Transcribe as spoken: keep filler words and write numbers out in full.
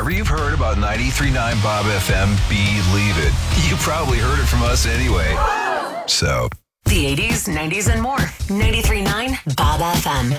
whatever you've heard about ninety-three point nine Bob F M, believe it. You probably heard it from us anyway. So. The eighties, nineties, and more. ninety-three point nine Bob F M.